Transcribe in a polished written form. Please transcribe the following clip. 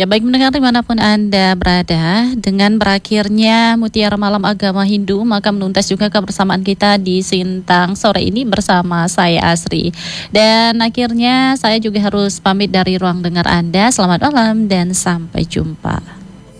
Ya baik mendengar dimanapun Anda berada, dengan berakhirnya Mutiara Malam Agama Hindu, maka menuntas juga kebersamaan kita di Sintang sore ini bersama saya Asri. Dan akhirnya saya juga harus pamit dari ruang dengar Anda. Selamat malam dan sampai jumpa.